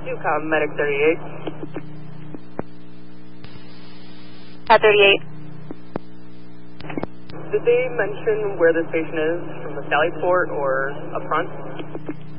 2Com, Medic 38. At 38. Did they mention where the station is, from the Sallyport or up front?